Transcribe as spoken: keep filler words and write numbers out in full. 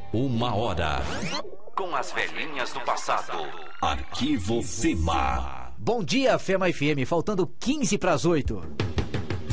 Uma hora com as velhinhas do passado. Arquivo FEMA. Bom dia, FEMA F M, faltando quinze para as oito.